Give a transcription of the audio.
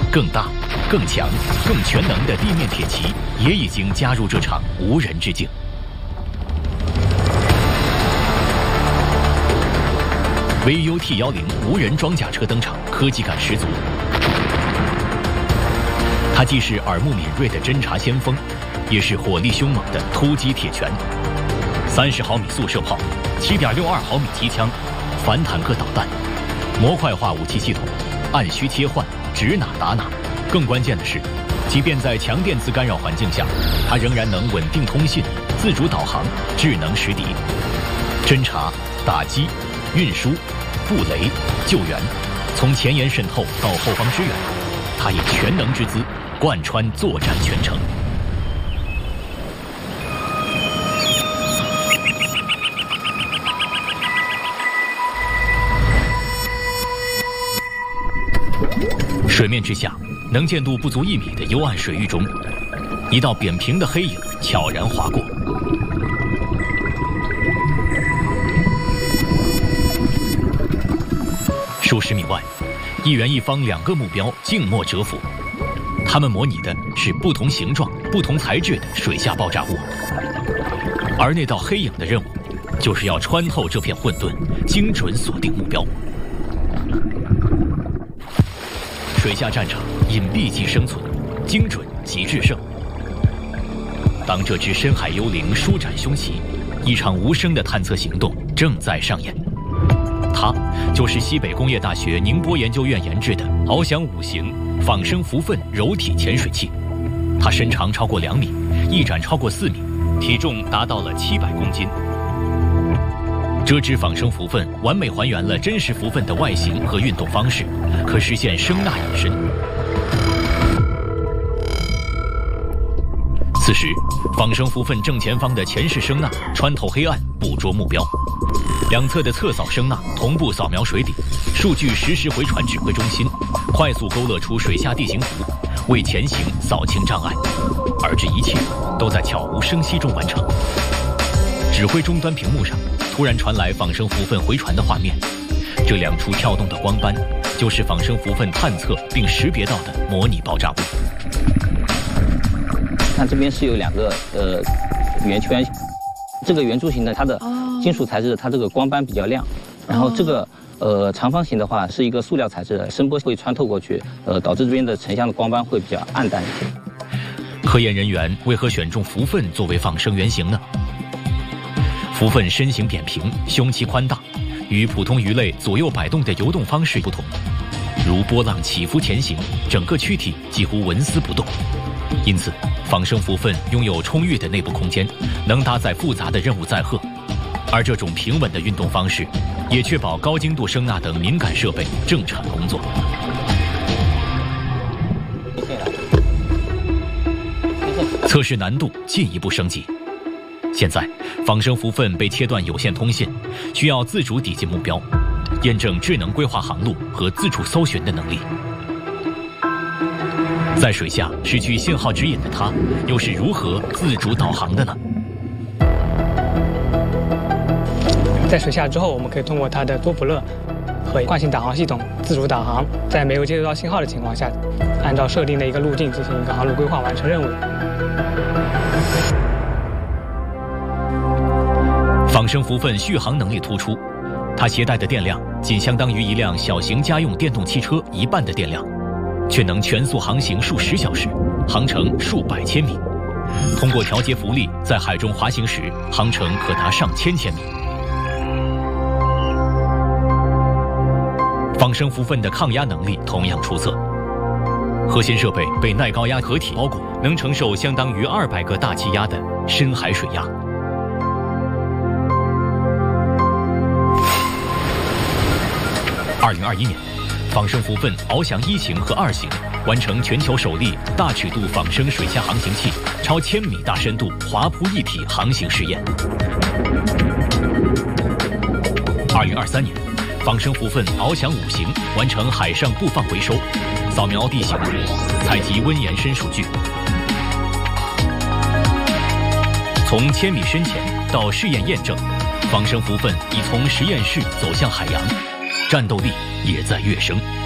更大、更强、更全能的地面铁骑也已经加入这场无人之境。VUT-10无人装甲车登场，科技感十足。它既是耳目敏锐的侦察先锋，也是火力凶猛的突击铁拳。30毫米速射炮、7.62毫米机枪、反坦克导弹、模块化武器系统，按需切换，指哪打哪。更关键的是，即便在强电磁干扰环境下，它仍然能稳定通信、自主导航、智能识敌、侦察、打击、运输、布雷、救援，从前沿渗透到后方支援，它以全能之姿贯穿作战全程。水面之下，能见度不足1米的幽暗水域中，一道扁平的黑影悄然划过。数十米外，一圆一方2个目标静默蛰伏，它们模拟的是不同形状、不同材质的水下爆炸物。而那道黑影的任务，就是要穿透这片混沌，精准锁定目标。水下战场，隐蔽即生存，精准即制胜。当这只深海幽灵舒展胸鳍，一场无声的探测行动正在上演。它就是西北工业大学宁波研究院研制的翱翔5型仿生浮粪柔体潜水器。它身长超过2米，翼展超过4米，体重达到了700公斤。这只仿生浮粪完美还原了真实浮粪的外形和运动方式，可实现声呐隐身。此时，仿生浮粪正前方的前视声呐穿透黑暗，捕捉目标。两侧的侧扫声呐同步扫描水底，数据实时回传指挥中心，快速勾勒出水下地形图，为前行扫清障碍。而这一切都在悄无声息中完成。指挥终端屏幕上突然传来仿生浮粪回传的画面，这2处跳动的光斑，就是仿生浮粪探测并识别到的模拟爆炸物。 它这边是有2个圆圈，这个圆柱形的它的金属材质，它这个光斑比较亮，然后这个长方形的话是一个塑料材质的，声波会穿透过去，导致这边的成像的光斑会比较暗淡一些。 科研人员为何选中浮粪作为仿生原型呢？浮粪身形扁平，胸鳍宽大，与普通鱼类左右摆动的游动方式不同，如波浪起伏前行，整个躯体几乎纹丝不动。因此，仿生浮粪拥有充裕的内部空间，能搭载复杂的任务载荷。而这种平稳的运动方式，也确保高精度声呐等敏感设备正常工作。测试难度进一步升级。现在，仿生浮粪被切断有线通信，需要自主抵近目标，验证智能规划航路和自主搜寻的能力。在水下失去信号指引的它，又是如何自主导航的呢？ 在水下之后，我们可以通过它的多普勒和惯性导航系统自主导航，在没有接收到信号的情况下，按照设定的一个路径进行一个航路规划，完成任务。 仿生浮粪续航能力突出，它携带的电量仅相当于一辆小型家用电动汽车1半的电量，却能全速航行数10小时，航程数百千米。通过调节浮力，在海中滑行时，航程可达上千千米。仿生浮粪的抗压能力同样出色，核心设备被耐高压壳体包裹，能承受相当于200个大气压的深海水压。2021年，仿生浮粪翱翔1型和2型完成全球首例大尺度仿生水下航行器超1000米大深度滑铺一体航行试验。2023年，仿生浮粪翱翔5型完成海上布放回收，扫描地形，采集温延伸数据。从1000米深潜到试验验证，仿生浮粪已从实验室走向海洋，战斗力也在跃升。